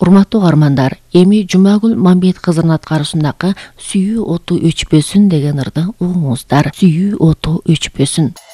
Урматтуу угармандар, эми Жумагүл Мамбет кызынын аткаруусундагы "Сүйүү оту өчпөсүн" деген ырды угуңуздар. Сүйүү оту өчпөсүн.